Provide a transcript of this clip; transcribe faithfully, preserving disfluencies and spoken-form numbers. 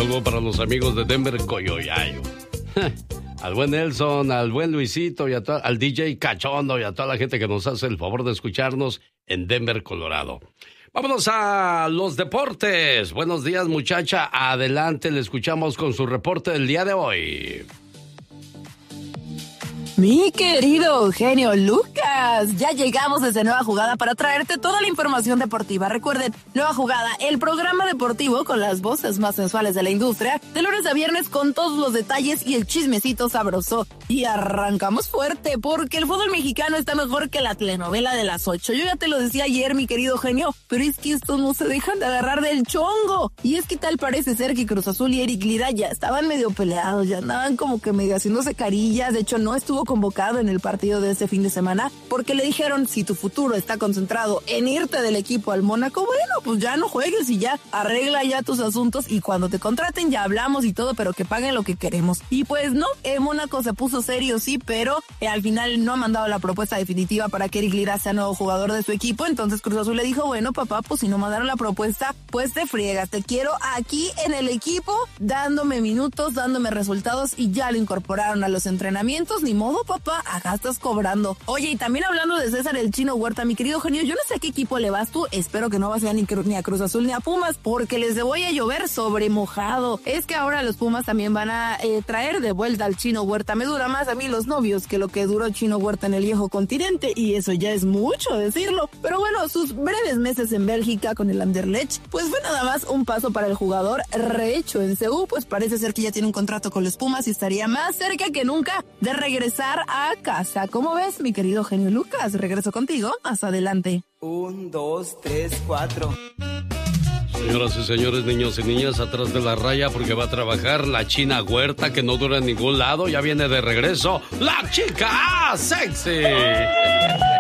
saludo para los amigos de Denver, Coyoyayo. Al buen Nelson, al buen Luisito y a to- al D J Cachondo y a toda la gente que nos hace el favor de escucharnos en Denver, Colorado. Vámonos a los deportes. Buenos días, muchacha. Adelante, le escuchamos con su reporte del día de hoy. Mi querido Eugenio Lucas, ya llegamos desde Nueva Jugada para traerte toda la información deportiva. Recuerden, Nueva Jugada, el programa deportivo con las voces más sensuales de la industria, de lunes a viernes con todos los detalles y el chismecito sabroso. Y arrancamos fuerte, porque el fútbol mexicano está mejor que la telenovela de las ocho. Yo ya te lo decía ayer, mi querido Eugenio, pero es que estos no se dejan de agarrar del chongo. Y es que tal parece ser que Cruz Azul y Eric Lira ya estaban medio peleados, ya andaban como que medio haciéndose carillas. De hecho, no estuvo convocado en el partido de este fin de semana porque le dijeron, si tu futuro está concentrado en irte del equipo al Mónaco, bueno, pues ya no juegues y ya arregla ya tus asuntos y cuando te contraten ya hablamos y todo, pero que paguen lo que queremos. Y pues no, el Mónaco se puso serio, sí, pero eh, al final no ha mandado la propuesta definitiva para que Eric Lira sea nuevo jugador de su equipo. Entonces Cruz Azul le dijo, bueno, papá, pues si no mandaron la propuesta, pues te friegas, te quiero aquí en el equipo, dándome minutos, dándome resultados, y ya lo incorporaron a los entrenamientos. Ni modo, papá, acá estás cobrando. Oye, y también hablando de César el Chino Huerta, mi querido Genio, yo no sé a qué equipo le vas tú, espero que no vas a ni, ni a Cruz Azul ni a Pumas, porque les voy a llover sobre mojado. Es que ahora los Pumas también van a eh, traer de vuelta al Chino Huerta. Me dura más a mí los novios que lo que duró Chino Huerta en el viejo continente, y eso ya es mucho decirlo. Pero bueno, sus breves meses en Bélgica con el Anderlecht, pues fue nada más un paso para el jugador rehecho en C U, pues parece ser que ya tiene un contrato con los Pumas y estaría más cerca que nunca de regresar a casa. ¿Cómo ves, mi querido Genio Lucas? Regreso contigo más adelante. Un, dos, tres, cuatro. Señoras y señores, niños y niñas, atrás de la raya porque va a trabajar la China Huerta, que no dura en ningún lado. Ya viene de regreso la chica sexy.